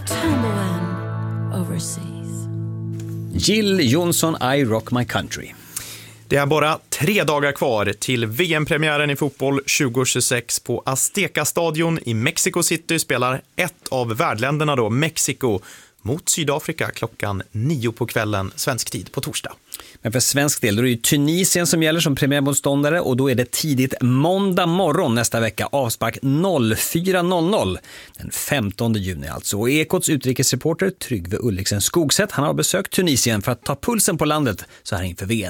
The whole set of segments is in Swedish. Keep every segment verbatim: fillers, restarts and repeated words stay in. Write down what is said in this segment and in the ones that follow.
tumbling overseas. Jill Johnson, I Rock My Country. Det är bara tre dagar kvar till V M-premiären i fotboll tjugo tjugosex på Azteca-stadion i Mexico City spelar ett av värdländerna då, Mexiko, mot Sydafrika klockan nio på kvällen svensk tid på torsdag. Men för svensk del då är det ju Tunisien som gäller som premiärmotståndare och då är det tidigt måndag morgon nästa vecka, avspark fyra noll noll den femtonde juni alltså. Och Ekots utrikesreporter Tryggve Ulriksen Skogset, han har besökt Tunisien för att ta pulsen på landet så här inför V M.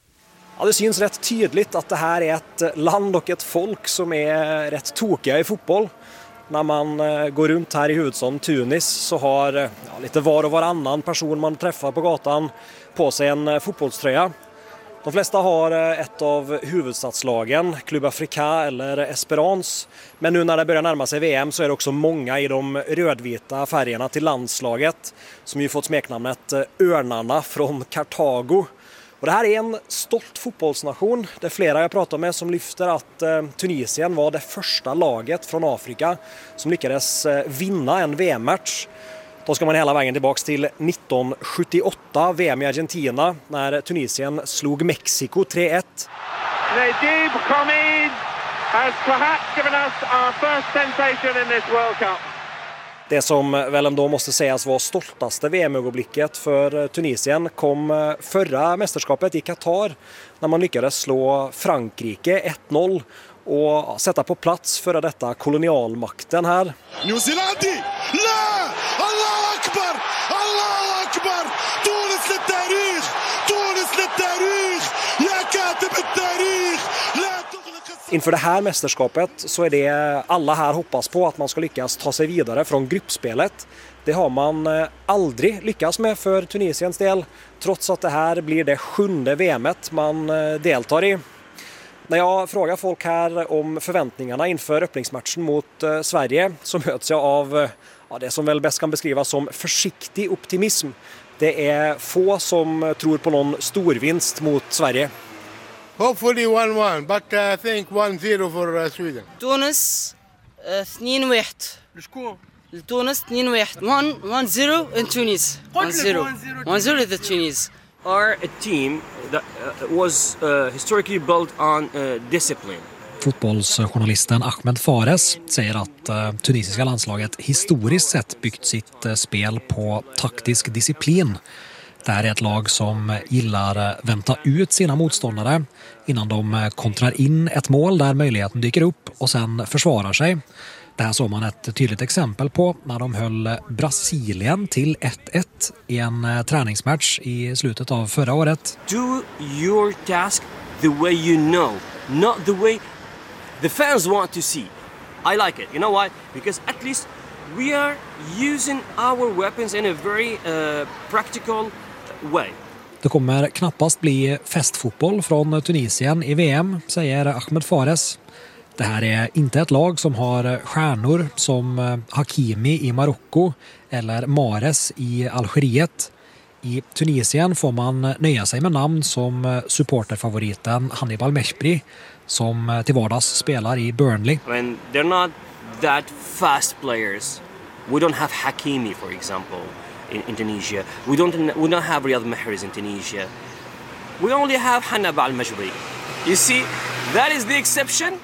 Ja, det syns rätt tydligt att det här är ett land och ett folk som är rätt tokiga i fotboll. När man går runt här i huvudstaden Tunis så har ja, lite var och varannan person man träffar på gatan på sig en fotbollströja. De flesta har ett av huvudstadslagen, Club Africa eller Esperance. Men nu när det börjar närma sig V M så är det också många i de rödvita färgerna till landslaget som ju fått smeknamnet Örnarna från Kartago. Och det här är en stolt fotbollsnation. Det är flera jag pratar med som lyfter att eh, Tunisien var det första laget från Afrika som lyckades eh, vinna en V M-match. Då ska man hela vägen tillbaka till nittonhundrasjuttioåtta, V M i Argentina, när Tunisien slog Mexiko tre ett. Nadeeb Khamid has perhaps given us our first sensation in this World Cup. Det som väl ändå måste sägas var stoltaste V M-ögonblicket för Tunisien kom förra mästerskapet i Qatar när man lyckades slå Frankrike ett noll och sätta på plats före detta kolonialmakten här. New Zealandi! La! Allahu Akbar! Allahu Akbar! Tunis للتاريخ! Tunis للتاريخ! يا كاتب التاريخ! لا Inför det här mästerskapet så är det alla här hoppas på att man ska lyckas ta sig vidare från gruppspelet. Det har man aldrig lyckats med för Tunisiens del, trots att det här blir det sjunde V M:et man deltar i. När jag frågar folk här om förväntningarna inför öppningsmatchen mot Sverige så möts jag av ja, det som väl bäst kan beskrivas som försiktig optimism. Det är få som tror på någon storvinst mot Sverige. Hopefully one one, but I think one zero for uh, Sweden. تونس اثنين واحد. لشكون؟ لتونس اثنين واحد. one one zero in Tunis. one zero. one zero to Tunis. Are a team that uh, was uh, historically built on uh, discipline. Fotbollsjournalisten Ahmed Fares säger att uh, tunisiska landslaget historiskt sett byggt sitt uh, spel på taktisk disciplin. Det här är ett lag som gillar vänta ut sina motståndare innan de kontrar in ett mål där möjligheten dyker upp och sen försvarar sig. Det här såg man ett tydligt exempel på när de höll Brasilien till ett ett i en träningsmatch i slutet av förra året. Do your task the way you know, not the way the fans want to see. I like it. You know why? Because at least we are using our weapons in a very uh, practical way. Det kommer knappast bli festfotboll från Tunisien i V M, säger Ahmed Fares. Det här är inte ett lag som har stjärnor som Hakimi i Marocko eller Mahrez i Algeriet. I Tunisien får man nöja sig med namn som supporterfavoriten Hannibal Meshbri som till vardags spelar i Burnley. I mean, they're not that fast players. We don't have Hakimi, for example, in, in Tunisia. We don't we don't have Riyad Mahrez in Tunisia. We only have Hannibal Meshbri. You see, that is the exception.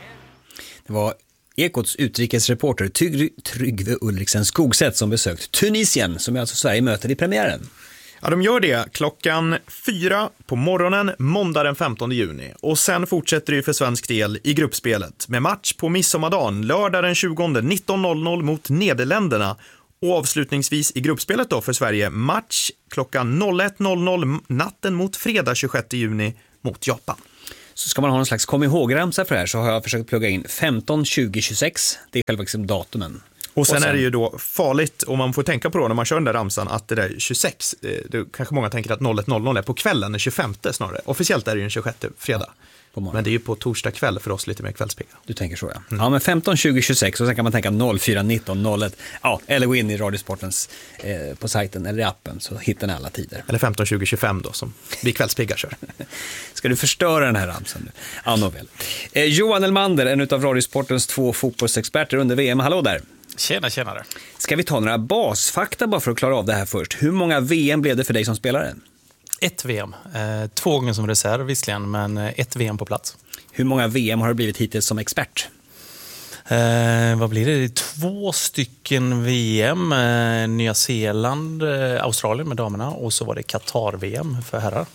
Det var Ekots utrikesreporter Tryggve Ulriksen Skogset som besökt Tunisien, som alltså Sverige möter i premiären. Ja, de gör det klockan fyra på morgonen måndag den femtonde juni. Och sen fortsätter det för svensk del i gruppspelet med match på midsommardagen lördag den tjugonde nitton noll noll mot Nederländerna. Och avslutningsvis i gruppspelet då för Sverige match klockan ett noll noll natten mot fredag tjugosjätte juni mot Japan. Så ska man ha någon slags kom ihåg-ramsa för det här så har jag försökt plugga in femton tjugo tjugosex. Det är själva liksom datumen. Och sen, och sen är det ju då farligt, och man får tänka på då när man kör den där ramsan, att det där tjugosex, det, kanske många tänker att ett noll noll är på kvällen den tjugofemte snarare. Officiellt är det ju den tjugosjätte fredag. Ja, men det är ju på torsdag kväll för oss lite mer kvällspigga. Du tänker så, ja. Mm. Ja, men femton tjugo tjugosex och sen kan man tänka fyra nitton noll ett. Ja, eller gå in i Radiosportens eh, på sajten eller i appen så hittar ni alla tider. Eller femton tjugo tjugofem då som vi kvällspigga kör. Ska du förstöra den här ramsan nu? Ja, nåväl. Eh, Johan Elmander, en av Radiosportens två fotbollsexperter under V M. Hallå där. Tjena, tjenare. Ska vi ta några basfakta bara för att klara av det här först? Hur många V M blev det för dig som spelare? Ett V M. Eh, två gånger som reserv visserligen, men ett V M på plats. Hur många V M har du blivit hittills som expert? Eh, vad blir det? Två stycken V M. Eh, Nya Zeeland, eh, Australien med damerna och så var det Qatar-V M för herrar.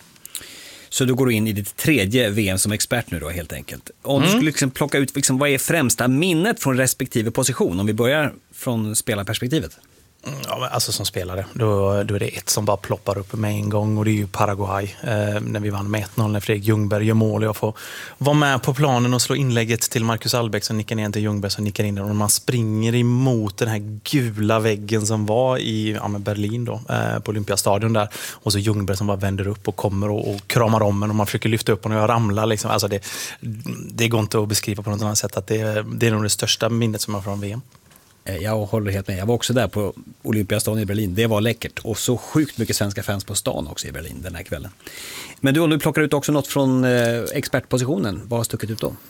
Så du går in i ditt tredje V M som expert nu då helt enkelt. Om mm. du skulle liksom plocka ut liksom, vad är främsta minnet från respektive position? Om vi börjar från spelarperspektivet. Ja, men alltså som spelare, då, då är det ett som bara ploppar upp med en gång och det är ju Paraguay. Eh, när vi vann med ett noll när Fredrik Ljungberg gör mål och jag får vara med på planen och slå inlägget till Marcus Albeck som nickar ner till Ljungberg som nickar in och man springer emot den här gula väggen som var i ja, Berlin då, eh, på Olympiastadion där och så Ljungberg som bara vänder upp och kommer och, och kramar om en och man försöker lyfta upp och jag ramlar liksom. Alltså det, det går inte att beskriva på något annat sätt att det, det är nog det största minnet som jag har från V M. Jag håller helt med. Jag var också där på Olympiastadion i Berlin. Det var läckert. Och så sjukt mycket svenska fans på stan också i Berlin den här kvällen. Men du, om du plockar ut också något från eh, expertpositionen, vad har stuckit ut då?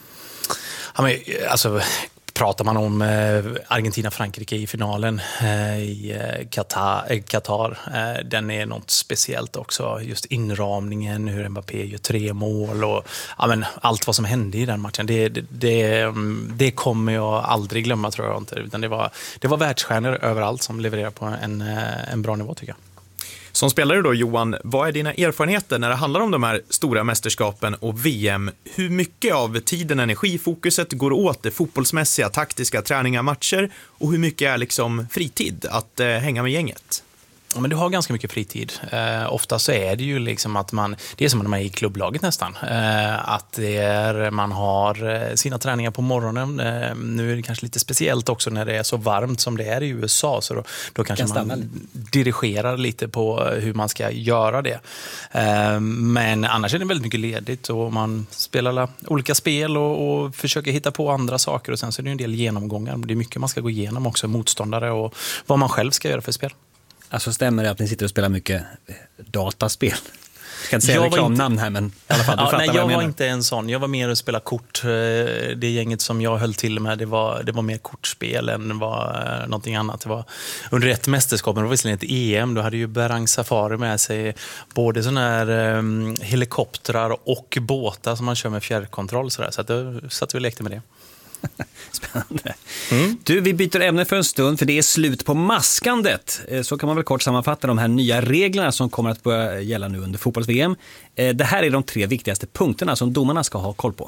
Ja, men, alltså, pratar man om eh, Argentina-Frankrike i finalen eh, i eh, Qatar, eh, Qatar eh, den är något speciellt också. Just inramningen, hur Mbappé gör tre mål och ja, men, allt vad som hände i den matchen. Det, det, det, det kommer jag aldrig glömma tror jag inte. Utan det, var, det var världsstjärnor överallt som levererar på en, en bra nivå tycker jag. Som spelare då, Johan, vad är dina erfarenheter när det handlar om de här stora mästerskapen och V M? Hur mycket av tiden, energifokuset går åt det fotbollsmässiga, taktiska träningar, matcher och hur mycket är liksom fritid att eh, hänga med gänget? Ja, men du har ganska mycket fritid. Eh, ofta så är det ju liksom att man, det är som att man är i klubblaget nästan. Eh, att det är, man har sina träningar på morgonen. Eh, nu är det kanske lite speciellt också när det är så varmt som det är i U S A. Så då, då kanske man stämma. dirigerar lite på hur man ska göra det. Eh, men annars är det väldigt mycket ledigt och man spelar olika spel och, och försöker hitta på andra saker. Och sen så är det en del genomgångar. Det är mycket man ska gå igenom också, motståndare och vad man själv ska göra för spel. Alltså stämmer det att ni sitter och spelar mycket dataspel? Jag ska inte säga reklamnamn här, men i alla fall, du ja, fattar nej, vad jag jag menar. var inte en sån. Jag var mer att spela kort. Det gänget som jag höll till med, det var, det var mer kortspel än var någonting annat. Det var under ett mästerskap, men det var visserligen ett E M. Då hade ju Berang Safari med sig både såna här um, helikoptrar och båtar som man kör med fjärrkontroll. Så, så att då satt vi och lekte med det. Spännande. Mm. Du, vi byter ämne för en stund för det är slut på maskandet. Så kan man väl kort sammanfatta de här nya reglerna som kommer att börja gälla nu under fotbolls-V M. Det här är de tre viktigaste punkterna som domarna ska ha koll på.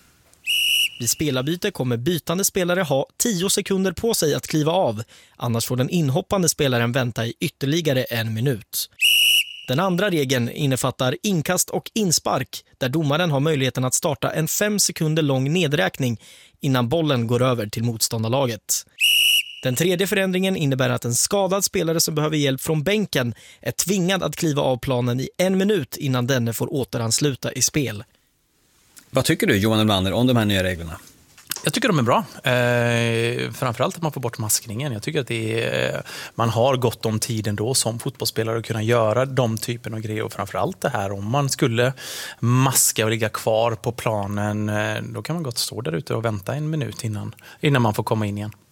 Vid spelarbyte kommer bytande spelare ha tio sekunder på sig att kliva av. Annars får den inhoppande spelaren vänta i ytterligare en minut. Den andra regeln innefattar inkast och inspark där domaren har möjligheten att starta en fem sekunder lång nedräkning innan bollen går över till motståndarlaget. Den tredje förändringen innebär att en skadad spelare som behöver hjälp från bänken är tvingad att kliva av planen i en minut innan denne får återansluta i spel. Vad tycker du, Johan Elmander, om de här nya reglerna? Jag tycker de är bra. Eh, framförallt att man får bort maskningen. Jag tycker att det är, man har gott om tiden då som fotbollsspelare att kunna göra de typen av grejer. Och framförallt det här, om man skulle maska och ligga kvar på planen, eh, då kan man gott stå där ute och vänta en minut innan, innan man får komma in igen.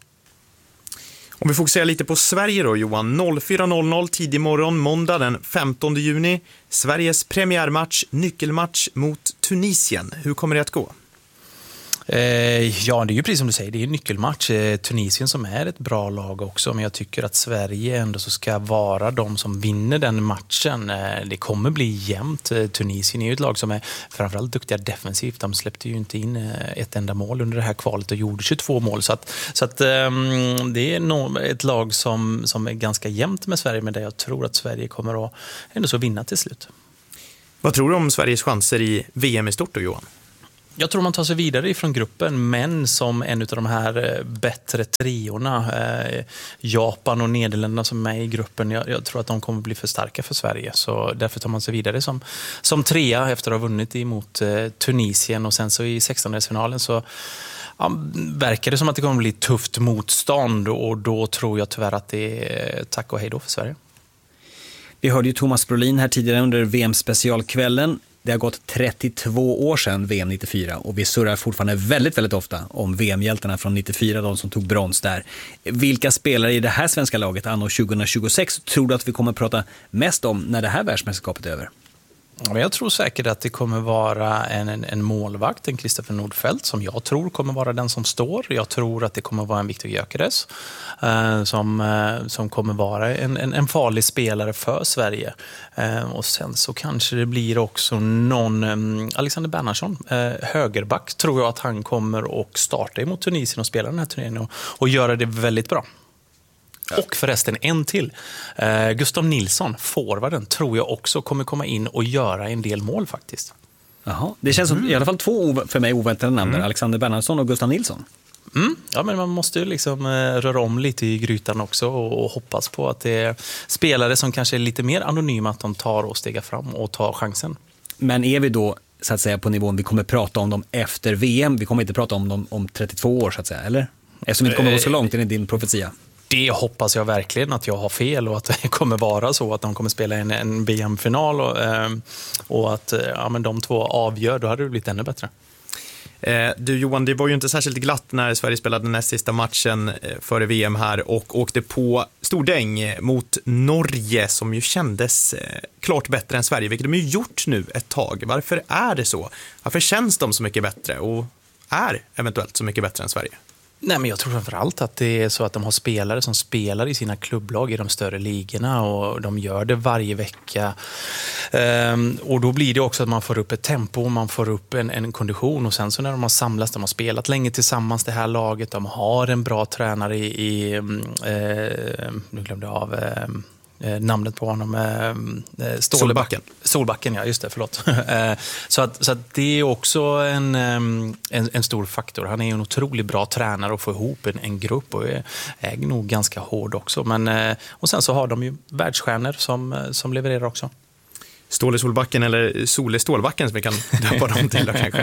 Om vi fokuserar lite på Sverige då, Johan. fyra noll noll tidig morgon, måndag den femtonde juni. Sveriges premiärmatch, nyckelmatch mot Tunisien. Hur kommer det att gå? Ja, det är ju precis som du säger, det är en nyckelmatch. Tunisien som är ett bra lag också, men jag tycker att Sverige ändå så ska vara de som vinner den matchen. Det kommer bli jämnt. Tunisien är ju ett lag som är framförallt duktiga defensivt. De släppte ju inte in ett enda mål under det här kvalet och gjorde tjugotvå mål. Så att, så att um, det är ett lag som, som är ganska jämnt med Sverige, men där jag tror att Sverige kommer att ändå så vinna till slut. Vad tror du om Sveriges chanser i V M i stort då, Johan? Jag tror man tar sig vidare ifrån gruppen, men som en av de här bättre triorna, eh, Japan och Nederländerna som är med i gruppen, jag, jag tror att de kommer bli för starka för Sverige. Så därför tar man sig vidare som, som trea efter att ha vunnit emot eh, Tunisien. Och sen så i sextondeelsfinalen så ja, verkar det som att det kommer bli tufft motstånd, och då tror jag tyvärr att det är tack och hej då för Sverige. Vi hörde ju Thomas Brolin här tidigare under V M-specialkvällen. Det har gått trettiotvå år sedan V M nittiofyra och vi surrar fortfarande väldigt, väldigt ofta om V M-hjältarna från nittiofyra, de som tog brons där. Vilka spelare i det här svenska laget anno tjugohundratjugosex tror du att vi kommer att prata mest om när det här världsmästerskapet är över? Men jag tror säkert att det kommer vara en, en, en målvakt, en Kristoffer Nordfeldt, som jag tror kommer vara den som står. Jag tror att det kommer vara en Viktor Gyökeres eh, som, eh, som kommer vara en, en, en farlig spelare för Sverige. Eh, och sen så kanske det blir också någon eh, Alexander Bernhardsson, eh, högerback, tror jag att han kommer att starta emot Tunisien och spela den här turneringen och, och göra det väldigt bra. Och förresten en till. Eh, Gustav Nilsson, forwarden, tror jag också kommer komma in och göra en del mål faktiskt. Jaha, det känns som mm. i alla fall två för mig oväntade namn, mm. Alexander Bernhardsson och Gustav Nilsson. Mm. Ja, men man måste ju liksom eh, röra om lite i grytan också och, och hoppas på att det är spelare som kanske är lite mer anonyma, att de tar och stegar fram och tar chansen. Men är vi då så att säga på nivån vi kommer prata om dem efter V M? Vi kommer inte prata om dem om trettiotvå år så att säga, eller? Eftersom vi inte kommer gå så långt in i din profetia. Det hoppas jag verkligen att jag har fel och att det kommer vara så att de kommer spela en, en B M-final och, eh, och att ja, men de två avgör, då hade det blivit ännu bättre. Eh, du Johan, det var ju inte särskilt glatt när Sverige spelade den näst sista matchen eh, före V M här och åkte på stordäng mot Norge som ju kändes eh, klart bättre än Sverige, vilket de ju gjort nu ett tag. Varför är det så? Varför känns de så mycket bättre och är eventuellt så mycket bättre än Sverige? Nej, men jag tror framförallt att det är så att de har spelare som spelar i sina klubblag i de större ligorna och de gör det varje vecka. Ehm, och då blir det också att man får upp ett tempo, man får upp en, en kondition och sen så när de har samlats, de har spelat länge tillsammans det här laget, de har en bra tränare i, i eh, nu glömde jag av eh, namnet på honom, eh, Solbacken. Solbacken, ja, just det, förlåt. så, att, så att det är också en, en, en stor faktor. Han är en otroligt bra tränare och får ihop en, en grupp och är, är nog ganska hård också. Men, och sen så har de ju världsstjärnor som, som levererar också. Ståle Solbacken eller Sole Stålbacken som vi kan döpa dem till då, kanske.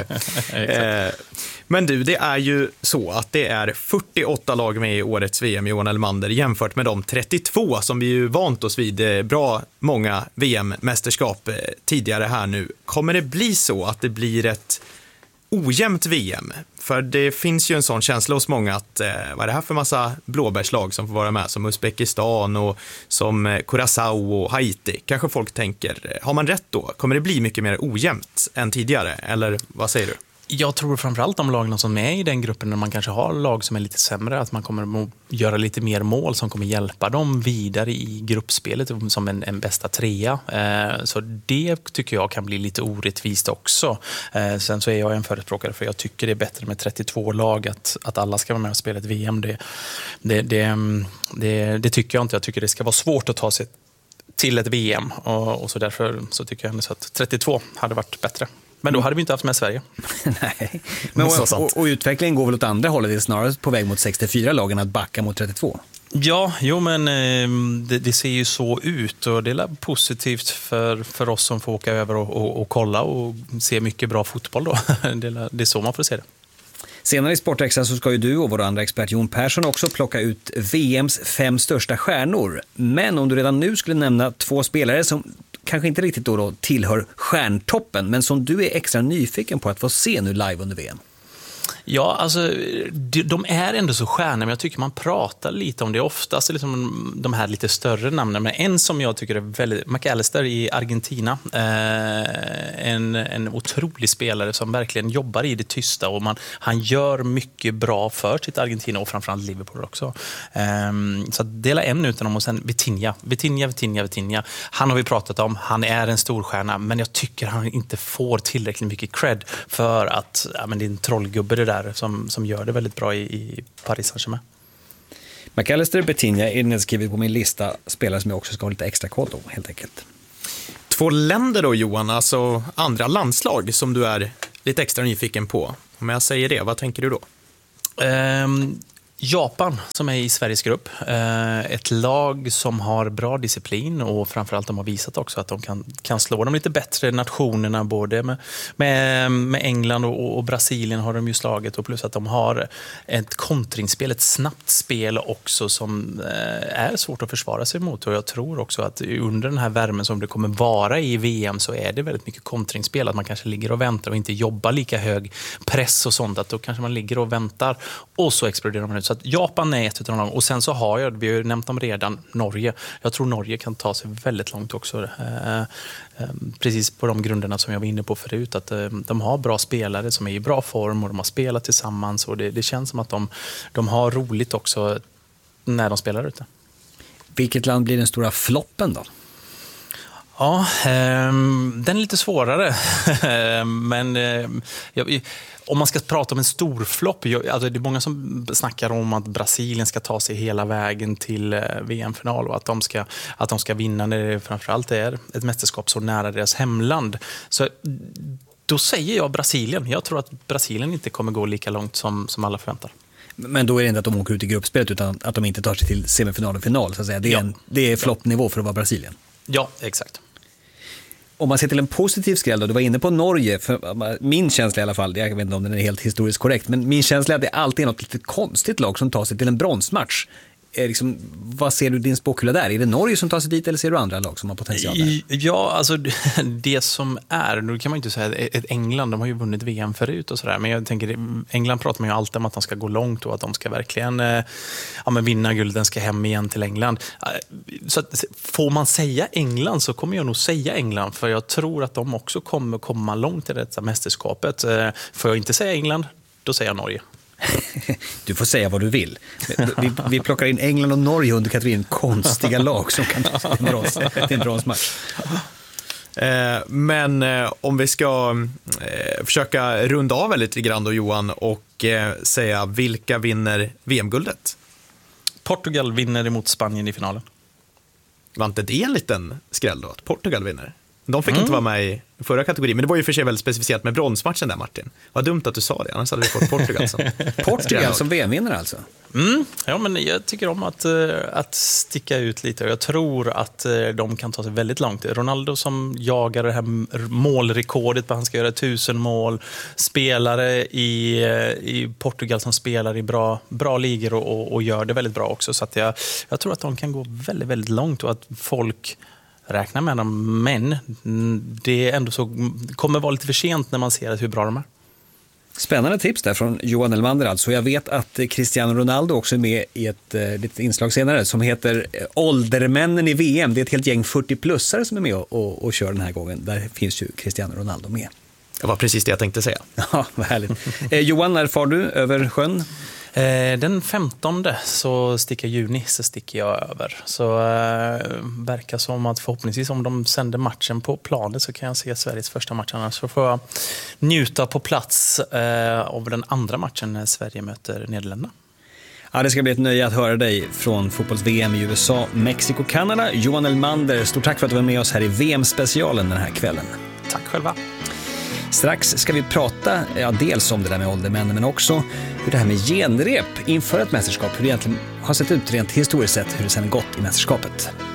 eh, men du, det är ju så att det är fyrtioåtta lag med i årets V M, Johan Elmander, jämfört med de trettiotvå som vi ju vant oss vid bra många V M-mästerskap tidigare här nu. Kommer det bli så att det blir ett ojämnt V M? För det finns ju en sån känsla hos många att eh, vad är det här för massa blåbärslag som får vara med, som Uzbekistan och som eh, Curaçao och Haiti. Kanske folk tänker, har man rätt då? Kommer det bli mycket mer ojämnt än tidigare? Eller vad säger du? Jag tror framförallt de lagen som är i den gruppen, när man kanske har lag som är lite sämre, att man kommer att göra lite mer mål som kommer hjälpa dem vidare i gruppspelet som en, en bästa trea. Eh, så det tycker jag kan bli lite orättvist också. Eh, sen så är jag en förespråkare för jag tycker det är bättre med trettiotvå lag, att, att alla ska vara med och spela ett V M. Det, det, det, det, det tycker jag inte. Jag tycker det ska vara svårt att ta sig till ett V M och, och så därför så tycker jag ändå så att trettiotvå hade varit bättre. Men då hade vi inte haft med Sverige. Nej. Men och, och, och utvecklingen går väl åt andra hållet. Det är snarare på väg mot sextiofyra lagen att backa mot trettiotvå. Ja, jo men eh, det, det ser ju så ut och det är positivt för, för oss som får åka över och, och, och kolla och se mycket bra fotboll då. det, är, det är så man får se det. Senare i Sportextra så ska ju du och vår andra expert Jon Persson också plocka ut V M:s fem största stjärnor. Men om du redan nu skulle nämna två spelare som kanske inte riktigt då, då tillhör stjärntoppen, men som du är extra nyfiken på att få se nu live under V M. Ja, alltså de är ändå så stjärnor, men jag tycker man pratar lite om det oftast, liksom de här lite större namnen. Men en som jag tycker är väldigt, McAllister i Argentina, eh, en, en otrolig spelare som verkligen jobbar i det tysta och man, han gör mycket bra för sitt Argentina och framförallt Liverpool också. Eh, så att dela en utan om och sen Vitinha, Vitinha, Vitinha, Vitinha. Han har vi pratat om, han är en stor stjärna, men jag tycker han inte får tillräckligt mycket cred för att ja, men det är en trollgubbe det där som, som gör det väldigt bra i, i Paris Saint-Germain. McAllister, Vitinha är nedskrivet på min lista spelare som jag också ska ha lite extra koll på, helt enkelt. Två länder då, Johan, alltså andra landslag som du är lite extra nyfiken på. Om jag säger det, vad tänker du då? Um, Japan som är i Sveriges grupp. Ett lag som har bra disciplin och framförallt de har visat också att de kan, kan slå de lite bättre nationerna både med, med, med England och, och Brasilien har de ju slagit och plus att de har ett kontringsspel, ett snabbt spel också som är svårt att försvara sig mot och jag tror också att under den här värmen som det kommer vara i V M så är det väldigt mycket kontringsspel att man kanske ligger och väntar och inte jobbar lika hög press och sånt att då kanske man ligger och väntar och så exploderar man ut. Så att Japan är ett utav dem. Och sen så har jag, vi har ju nämnt dem redan, Norge. Jag tror Norge kan ta sig väldigt långt också. Eh, eh, precis på de grunderna som jag var inne på förut. Att eh, de har bra spelare som är i bra form och de har spelat tillsammans. Och det, det känns som att de, de har roligt också när de spelar ute. Vilket land blir den stora floppen då? Ja, eh, den är lite svårare. Men eh, jag, om man ska prata om en stor flopp, alltså det är många som snackar om att Brasilien ska ta sig hela vägen till eh, V M-final och att de ska, att de ska vinna när det framförallt är ett mästerskap så nära deras hemland. Så då säger jag Brasilien. Jag tror att Brasilien inte kommer gå lika långt som, som alla förväntar. Men då är det inte att de åker ut i gruppspelet utan att de inte tar sig till semifinal och final. Så att säga. Det är, ja. en, det är floppnivå för att vara Brasilien. Ja, exakt. Om man ser till en positiv skräll då, du var inne på Norge, för min känsla i alla fall, jag vet inte om den är helt historiskt korrekt, men min känsla är att det alltid är något lite konstigt lag som tar sig till en bronsmatch. Är liksom, vad ser du din spåkula där? Är det Norge som tar sig dit eller ser du andra lag som har potential där? Ja, alltså det som är, då kan man ju inte säga ett England, de har ju vunnit V M förut och sådär, men jag tänker, England pratar man ju alltid om att de ska gå långt och att de ska verkligen ja, men vinna guld, den ska hem igen till England. Så att, får man säga England så kommer jag nog säga England, för jag tror att de också kommer komma långt i detta mästerskapet. Får jag inte säga England, då säger jag Norge. Du får säga vad du vill. Vi, vi plockar in England och Norge under kategorin konstiga lag som kan ta sig till en, brons, till en bronsmatch. Eh, men eh, om vi ska eh, försöka runda av lite grann då, Johan, och eh, säga vilka vinner V M-guldet? Portugal vinner emot Spanien i finalen. Var inte det en liten skräll då, att Portugal vinner? De fick Mm. inte vara med i förra kategorin, men det var ju för sig väldigt specificerat med bronsmatchen där, Martin. Vad dumt att du sa det, annars hade vi fått Portugal som Portugal som V M-vinnare alltså? Mm. Ja, men jag tycker om att, att sticka ut lite och jag tror att de kan ta sig väldigt långt. Ronaldo som jagar det här målrekordet, han ska göra tusen mål. Spelare i, i Portugal som spelar i bra, bra ligor och, och, och gör det väldigt bra också. Så att jag, jag tror att de kan gå väldigt, väldigt långt och att folk räknar med dem, men det är ändå så, kommer vara lite för sent när man ser hur bra de är. Spännande tips där från Johan Elmander alltså. Jag vet att Cristiano Ronaldo också är med i ett eh, litet inslag senare som heter Åldermännen i V M. Det är ett helt gäng fyrtio-plussare som är med och, och, och kör den här gången. Där finns ju Cristiano Ronaldo med. Det var precis det jag tänkte säga. Ja, vad härligt. Eh, Johan, när far du över sjön? Eh, den femtonde så sticker juni så sticker jag över. Så eh, verkar som att förhoppningsvis om de sänder matchen på planet så kan jag se Sveriges första match. Annars så får jag njuta på plats eh, av den andra matchen när Sverige möter Nederländerna. Ja, det ska bli ett nöje att höra dig från fotbolls-V M i U S A, Mexiko, Kanada. Johan Elmander, stort tack för att du var med oss här i V M-specialen den här kvällen. Tack själva. Strax ska vi prata ja, dels om det där med åldermännen men också hur det här med genrep inför ett mästerskap, hur det egentligen har sett ut rent historiskt sett, hur det sedan gått i mästerskapet.